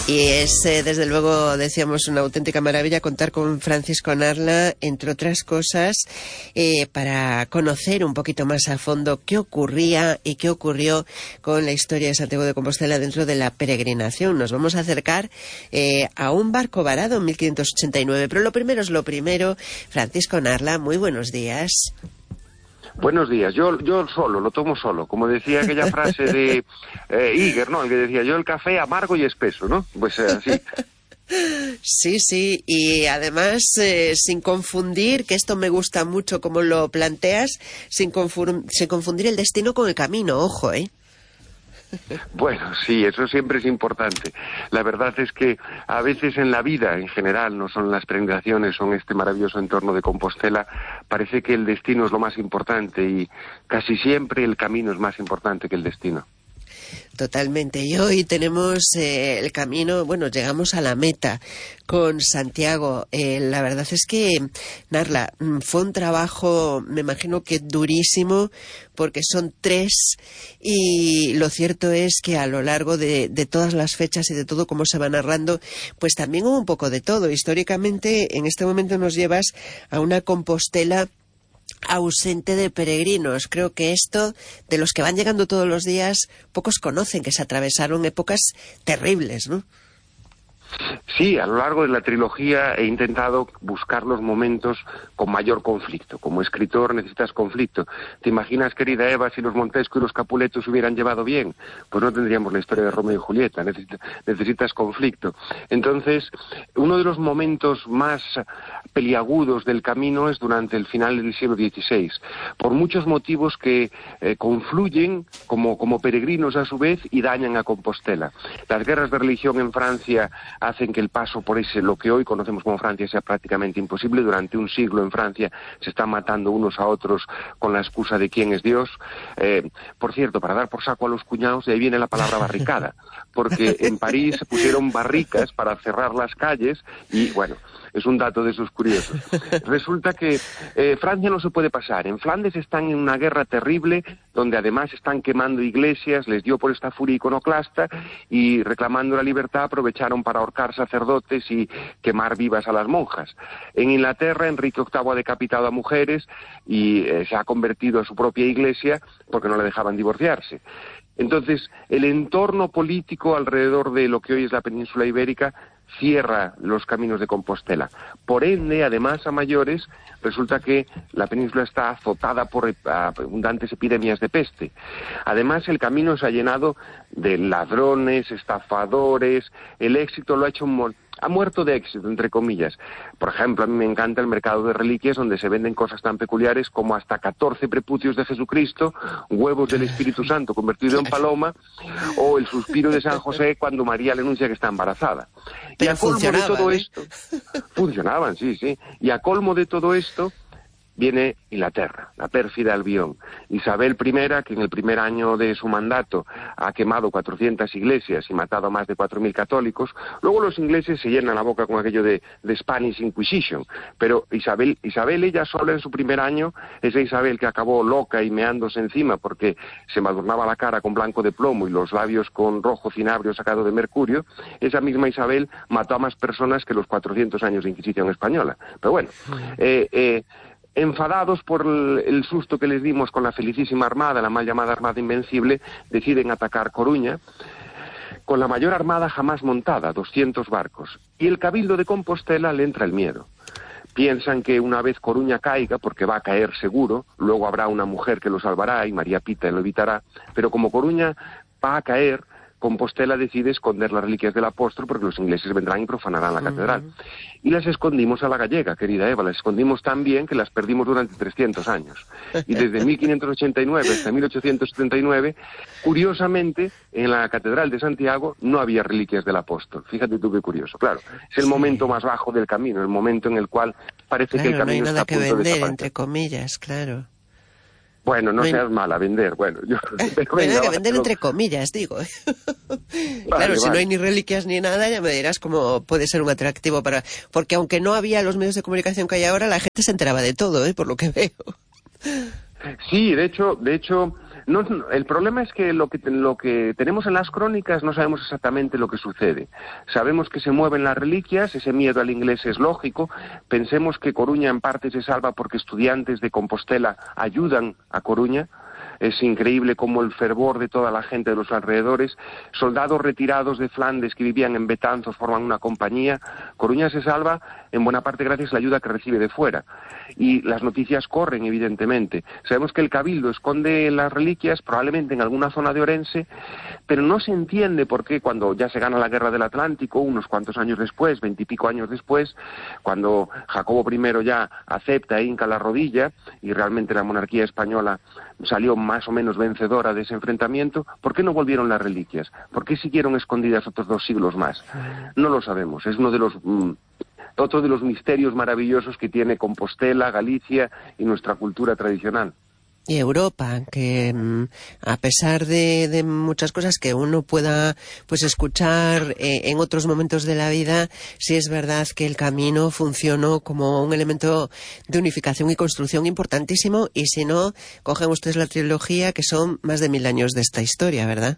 Y es, desde luego, decíamos, una auténtica maravilla contar con Francisco Narla, entre otras cosas, para conocer un poquito más a fondo qué ocurría y qué ocurrió con la historia de Santiago de Compostela dentro de la peregrinación. Nos vamos a acercar a un barco varado en 1589, pero lo primero es lo primero. Francisco Narla, muy buenos días. Buenos días. Yo solo, lo tomo solo. Como decía aquella frase de Iger, ¿no? El que decía, yo el café amargo y espeso, ¿no? Pues así. Sí, y además, sin confundir, que esto me gusta mucho como lo planteas, sin confundir el destino con el camino, ojo, ¿eh? Bueno, sí, eso siempre es importante. La verdad es que a veces en la vida, en general, no son las peregrinaciones, son este maravilloso entorno de Compostela, parece que el destino es lo más importante y casi siempre el camino es más importante que el destino. Totalmente. Y hoy tenemos el camino, bueno, llegamos a la meta con Santiago. La verdad es que, Narla, fue un trabajo, me imagino que durísimo, porque son 3, y lo cierto es que a lo largo de todas las fechas y de todo cómo se va narrando, pues también hubo un poco de todo. Históricamente, en este momento nos llevas a una Compostela ausente de peregrinos. Creo que esto, de los que van llegando todos los días, pocos conocen que se atravesaron épocas terribles, ¿no? Sí, a lo largo de la trilogía he intentado buscar los momentos con mayor conflicto. Como escritor necesitas conflicto. ¿Te imaginas, querida Eva, si los Montesco y los Capuleto se hubieran llevado bien? Pues no tendríamos la historia de Romeo y Julieta. Necesitas conflicto. Entonces, uno de los momentos más peliagudos del camino es durante el final del siglo XVI, por muchos motivos que confluyen como peregrinos a su vez y dañan a Compostela. Las guerras de religión en Francia hacen que el paso por lo que hoy conocemos como Francia sea prácticamente imposible. Durante un siglo en Francia se están matando unos a otros con la excusa de quién es Dios. Por cierto, para dar por saco a los cuñados, de ahí viene la palabra barricada, porque en París se pusieron barricas para cerrar las calles y, bueno, es un dato de esos curiosos. Resulta que Francia no se puede pasar. En Flandes están en una guerra terrible, donde además están quemando iglesias, les dio por esta furia iconoclasta, y reclamando la libertad aprovecharon para ahorcar sacerdotes y quemar vivas a las monjas. En Inglaterra, Enrique VIII ha decapitado a mujeres y se ha convertido a su propia iglesia porque no le dejaban divorciarse. Entonces, el entorno político alrededor de lo que hoy es la península ibérica cierra los caminos de Compostela. Por ende, además, a mayores, resulta que la península está azotada por abundantes epidemias de peste. Además, el camino se ha llenado de ladrones, estafadores. El éxito lo ha hecho ha muerto de éxito, entre comillas. Por ejemplo, a mí me encanta el mercado de reliquias, donde se venden cosas tan peculiares como hasta 14 prepucios de Jesucristo, huevos del Espíritu Santo convertido en paloma, o el suspiro de San José cuando María le anuncia que está embarazada. Pero y a colmo de todo esto, funcionaban, sí. Y a colmo de todo esto viene Inglaterra, la pérfida Albión. Isabel I, que en el primer año de su mandato ha quemado 400 iglesias y matado a más de 4.000 católicos. Luego los ingleses se llenan la boca con aquello de Spanish Inquisition, pero Isabel ella sola en su primer año, esa Isabel que acabó loca y meándose encima porque se embadurnaba la cara con blanco de plomo y los labios con rojo cinabrio sacado de mercurio, esa misma Isabel mató a más personas que los 400 años de Inquisición española. Pero bueno, enfadados por el susto que les dimos con la felicísima Armada, la mal llamada Armada Invencible, deciden atacar Coruña con la mayor armada jamás montada, 200 barcos. Y el Cabildo de Compostela le entra el miedo. Piensan que una vez Coruña caiga, porque va a caer seguro, luego habrá una mujer que lo salvará y María Pita lo evitará, pero como Coruña va a caer, Compostela decide esconder las reliquias del apóstol porque los ingleses vendrán y profanarán la catedral. Y las escondimos a la gallega, querida Eva, las escondimos tan bien que las perdimos durante 300 años. Y desde 1589 hasta 1879, curiosamente, en la catedral de Santiago no había reliquias del apóstol. Fíjate tú qué curioso. Claro, es el momento más bajo del camino, el momento en el cual parece que el camino está a punto de desaparecer. No hay nada que vender, entre comillas, claro. Bueno, no seas mala, vender, bueno. No hay nada que vender, entre comillas, digo. Claro, si no hay ni reliquias ni nada, ya me dirás cómo puede ser un atractivo para... Porque aunque no había los medios de comunicación que hay ahora, la gente se enteraba de todo, por lo que veo. Sí, de hecho, el problema es que lo que tenemos en las crónicas no sabemos exactamente lo que sucede. Sabemos que se mueven las reliquias, ese miedo al inglés es lógico. Pensemos que Coruña en parte se salva porque estudiantes de Compostela ayudan a Coruña. Es increíble cómo el fervor de toda la gente de los alrededores, soldados retirados de Flandes que vivían en Betanzos forman una compañía. Coruña se salva en buena parte gracias a la ayuda que recibe de fuera. Y las noticias corren, evidentemente. Sabemos que el Cabildo esconde las reliquias, probablemente en alguna zona de Orense, pero no se entiende por qué cuando ya se gana la Guerra del Atlántico, unos cuantos años después, 20 y pico años después, cuando Jacobo I ya acepta e hinca la rodilla, y realmente la monarquía española salió más o menos vencedora de ese enfrentamiento, ¿por qué no volvieron las reliquias? ¿Por qué siguieron escondidas otros 2 siglos más? No lo sabemos. Es uno de los otro de los misterios maravillosos que tiene Compostela, Galicia y nuestra cultura tradicional. Y Europa, que a pesar de muchas cosas que uno pueda pues escuchar en otros momentos de la vida, sí es verdad que el camino funcionó como un elemento de unificación y construcción importantísimo, y si no, cogen ustedes la trilogía, que son más de 1000 años de esta historia, ¿verdad?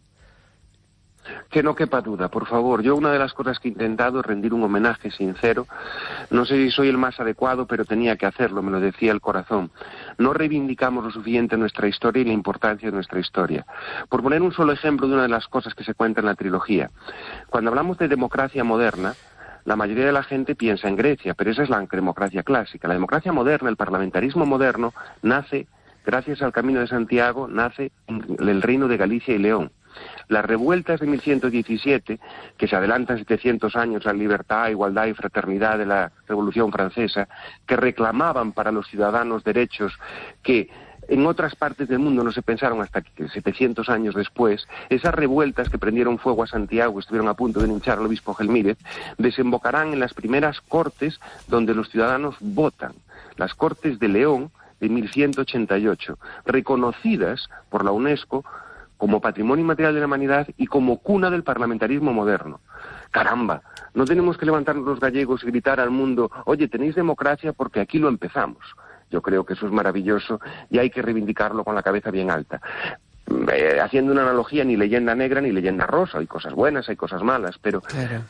Que no quepa duda, por favor. Yo una de las cosas que he intentado es rendir un homenaje sincero. No sé si soy el más adecuado, pero tenía que hacerlo, me lo decía el corazón. No reivindicamos lo suficiente nuestra historia y la importancia de nuestra historia. Por poner un solo ejemplo de una de las cosas que se cuenta en la trilogía. Cuando hablamos de democracia moderna, la mayoría de la gente piensa en Grecia, pero esa es la democracia clásica. La democracia moderna, el parlamentarismo moderno, nace, gracias al Camino de Santiago, nace en el reino de Galicia y León. Las revueltas de 1117, que se adelantan 700 años a la libertad, igualdad y fraternidad de la Revolución Francesa, que reclamaban para los ciudadanos derechos que en otras partes del mundo no se pensaron hasta que 700 años después, esas revueltas que prendieron fuego a Santiago, estuvieron a punto de linchar al obispo Gelmírez, desembocarán en las primeras cortes donde los ciudadanos votan, las Cortes de León de 1188, reconocidas por la UNESCO como Patrimonio Inmaterial de la Humanidad y como cuna del parlamentarismo moderno. Caramba, no tenemos que levantarnos los gallegos y gritar al mundo, oye, tenéis democracia porque aquí lo empezamos. Yo creo que eso es maravilloso y hay que reivindicarlo con la cabeza bien alta. Haciendo una analogía, ni leyenda negra ni leyenda rosa, hay cosas buenas, hay cosas malas, pero... Claro.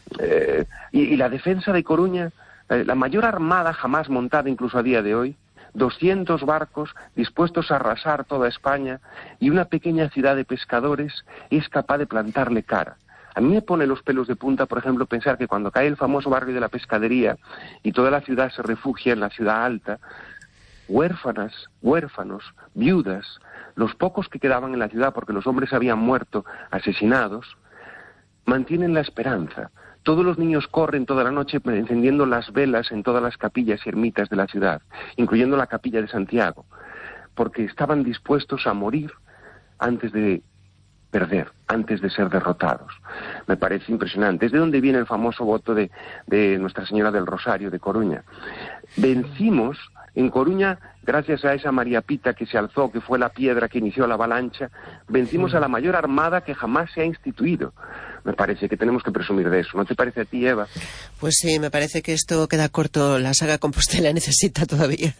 Y la defensa de Coruña, la mayor armada jamás montada incluso a día de hoy, 200 barcos dispuestos a arrasar toda España y una pequeña ciudad de pescadores es capaz de plantarle cara. A mí me pone los pelos de punta, por ejemplo, pensar que cuando cae el famoso barrio de la Pescadería y toda la ciudad se refugia en la ciudad alta, huérfanas, huérfanos, viudas, los pocos que quedaban en la ciudad porque los hombres habían muerto asesinados, mantienen la esperanza. Todos los niños corren toda la noche encendiendo las velas en todas las capillas y ermitas de la ciudad, incluyendo la capilla de Santiago, porque estaban dispuestos a morir antes de perder, antes de ser derrotados. Me parece impresionante. Es de donde viene el famoso voto de Nuestra Señora del Rosario de Coruña. Vencimos en Coruña, gracias a esa María Pita que se alzó, que fue la piedra que inició la avalancha, vencimos a la mayor armada que jamás se ha instituido. Me parece que tenemos que presumir de eso. ¿No te parece a ti, Eva? Pues sí, me parece que esto queda corto. La saga Compostela necesita todavía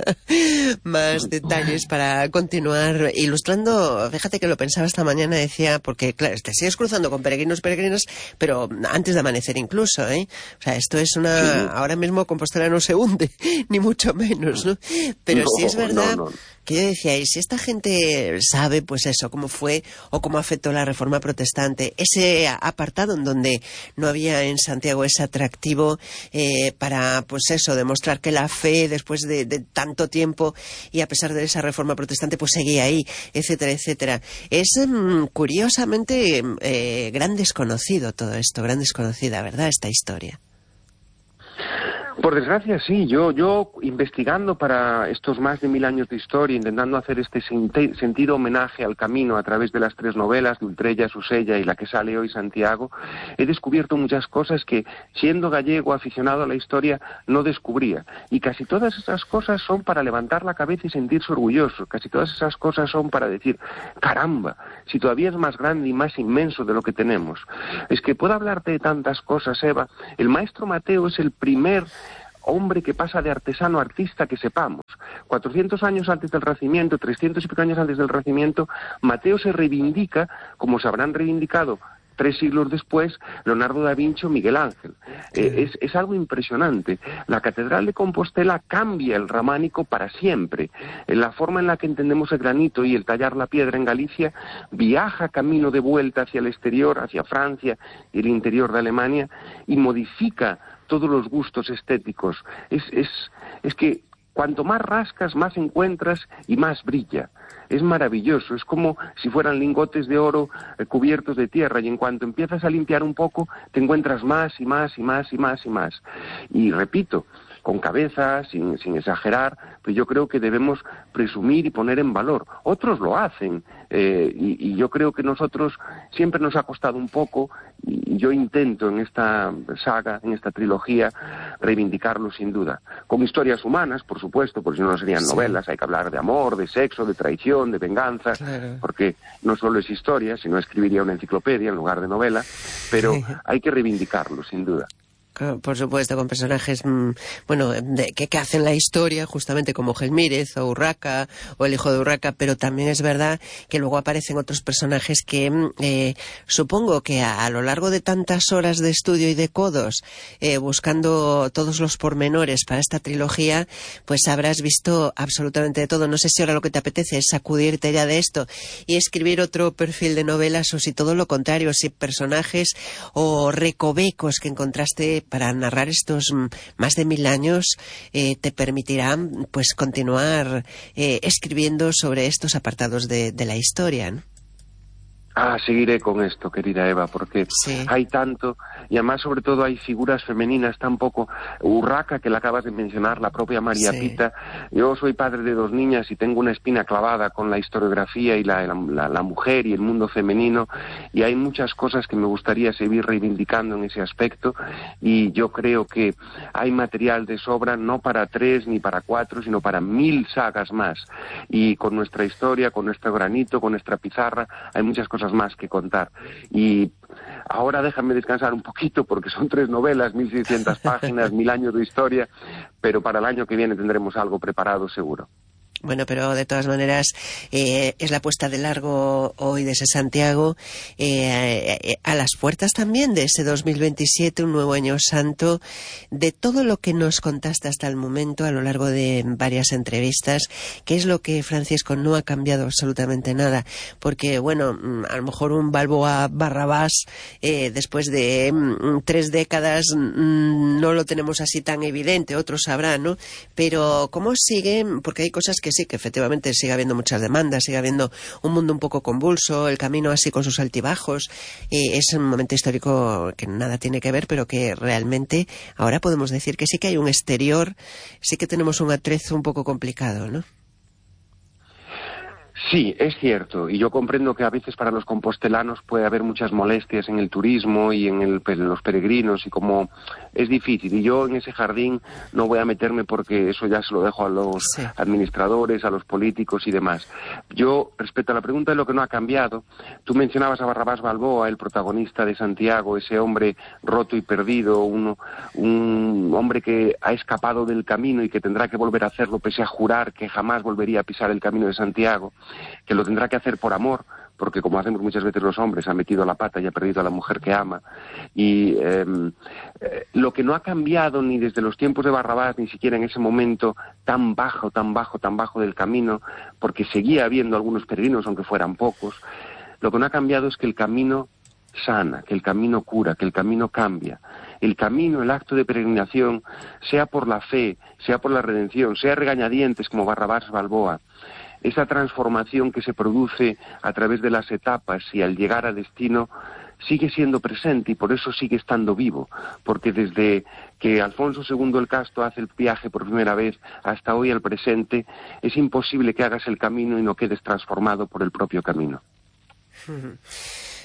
más detalles para continuar ilustrando. Fíjate que lo pensaba esta mañana, decía, porque claro, te sigues cruzando con peregrinos, peregrinas, pero antes de amanecer incluso, ¿eh? O sea, esto es una... Sí. Ahora mismo Compostela no se hunde, ni mucho menos, ¿no? Pero no, sí es verdad... No. Que yo decía, y si esta gente sabe, pues eso, cómo fue o cómo afectó la Reforma Protestante, ese apartado en donde no había en Santiago ese atractivo para, pues eso, demostrar que la fe, después de tanto tiempo y a pesar de esa Reforma Protestante, pues seguía ahí, etcétera, etcétera. Es curiosamente gran desconocido todo esto, gran desconocida, ¿verdad?, esta historia. Por desgracia, sí. Yo investigando para estos más de 1000 años de historia, intentando hacer este sentido homenaje al camino a través de las 3 novelas, de Ultrella, Susella y la que sale hoy, Santiago, he descubierto muchas cosas que, siendo gallego, aficionado a la historia, no descubría. Y casi todas esas cosas son para levantar la cabeza y sentirse orgulloso. Casi todas esas cosas son para decir, caramba, si todavía es más grande y más inmenso de lo que tenemos. Es que puedo hablarte de tantas cosas, Eva. El maestro Mateo es el primer hombre que pasa de artesano a artista que sepamos. 400 años antes del Renacimiento, 300 y pico años antes del Renacimiento, Mateo se reivindica como se habrán reivindicado 3 siglos después Leonardo da Vinci o Miguel Ángel. Es algo impresionante. La Catedral de Compostela cambia el románico para siempre. La forma en la que entendemos el granito y el tallar la piedra en Galicia viaja camino de vuelta hacia el exterior, hacia Francia y el interior de Alemania, y modifica todos los gustos estéticos. Es que cuanto más rascas, más encuentras y más brilla. Es maravilloso, es como si fueran lingotes de oro cubiertos de tierra, y en cuanto empiezas a limpiar un poco, te encuentras más y más y más y más y más. Y repito, con cabeza, sin exagerar, pero yo creo que debemos presumir y poner en valor. Otros lo hacen, y yo creo que nosotros siempre nos ha costado un poco, y yo intento en esta saga, en esta trilogía, reivindicarlo sin duda. Con historias humanas, por supuesto, porque si no serían novelas, hay que hablar de amor, de sexo, de traición, de venganza, claro, porque no solo es historia, sino escribiría una enciclopedia en lugar de novela, pero hay que reivindicarlo sin duda. Por supuesto, con personajes, que hacen la historia, justamente como Gelmírez o Urraca o el hijo de Urraca, pero también es verdad que luego aparecen otros personajes que supongo que a lo largo de tantas horas de estudio y de codos, buscando todos los pormenores para esta trilogía, pues habrás visto absolutamente de todo. No sé si ahora lo que te apetece es sacudirte ya de esto y escribir otro perfil de novelas, o si todo lo contrario, si personajes o recovecos que encontraste para narrar estos más de 1000 años te permitirán pues continuar escribiendo sobre estos apartados de la historia, ¿no? Seguiré con esto, querida Eva, porque hay tanto, y además sobre todo hay figuras femeninas tan poco. Urraca, que la acabas de mencionar, la propia María Pita. Yo soy padre de 2 niñas y tengo una espina clavada con la historiografía y la mujer y el mundo femenino, y hay muchas cosas que me gustaría seguir reivindicando en ese aspecto, y yo creo que hay material de sobra, no para 3 ni para 4, sino para 1000 sagas más, y con nuestra historia, con nuestro granito, con nuestra pizarra, hay muchas cosas más que contar. Y ahora déjame descansar un poquito, porque son 3 novelas, 1600 páginas, 1000 años de historia, pero para el año que viene tendremos algo preparado seguro. Bueno, pero de todas maneras es la puesta de largo hoy de ese Santiago, a las puertas también de ese 2027, un nuevo año santo. De todo lo que nos contaste hasta el momento a lo largo de varias entrevistas, ¿qué es lo que, Francisco, no ha cambiado absolutamente nada? Porque, bueno, a lo mejor un Balboa Barrabás después de 3 décadas no lo tenemos así tan evidente, otros sabrán, ¿no? Pero ¿cómo sigue? Porque hay cosas que sí, que efectivamente sigue habiendo muchas demandas, sigue habiendo un mundo un poco convulso, el camino así con sus altibajos. Es un momento histórico que nada tiene que ver, pero que realmente ahora podemos decir que sí que hay un exterior, sí que tenemos un atrezo un poco complicado, ¿no? Sí, es cierto, y yo comprendo que a veces para los compostelanos puede haber muchas molestias en el turismo y en los peregrinos, y como es difícil, y yo en ese jardín no voy a meterme porque eso ya se lo dejo a los administradores, a los políticos y demás. Yo, respecto a la pregunta de lo que no ha cambiado, tú mencionabas a Barrabás Balboa, el protagonista de Santiago, ese hombre roto y perdido, un hombre que ha escapado del camino y que tendrá que volver a hacerlo pese a jurar que jamás volvería a pisar el camino de Santiago, que lo tendrá que hacer por amor, porque como hacemos muchas veces los hombres, ha metido la pata y ha perdido a la mujer que ama. Y lo que no ha cambiado ni desde los tiempos de Barrabás, ni siquiera en ese momento tan bajo del camino, porque seguía habiendo algunos peregrinos, aunque fueran pocos, lo que no ha cambiado es que el camino sana, que el camino cura, que el camino cambia. El camino, el acto de peregrinación, sea por la fe, sea por la redención, sea regañadientes como Barrabás Balboa, esa transformación que se produce a través de las etapas y al llegar a destino sigue siendo presente, y por eso sigue estando vivo, porque desde que Alfonso II el Casto hace el viaje por primera vez hasta hoy al presente, es imposible que hagas el camino y no quedes transformado por el propio camino.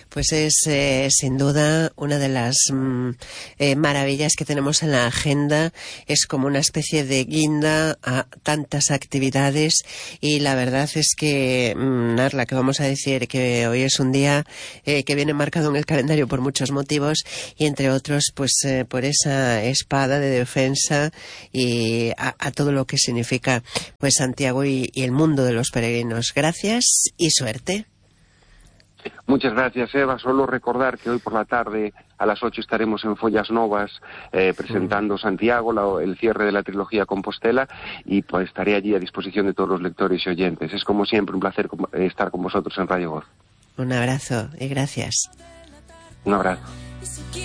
Pues es sin duda una de las maravillas que tenemos en la agenda. Es como una especie de guinda a tantas actividades y la verdad es que, Narla, que vamos a decir que hoy es un día que viene marcado en el calendario por muchos motivos y entre otros pues por esa espada de defensa y a todo lo que significa pues Santiago y el mundo de los peregrinos. Gracias y suerte. Muchas gracias, Eva. Solo recordar que hoy por la tarde a las 8 estaremos en Follas Novas presentando Santiago, el cierre de la trilogía Compostela, y pues estaré allí a disposición de todos los lectores y oyentes. Es como siempre un placer estar con vosotros en Radio Voz. Un abrazo y gracias. Un abrazo.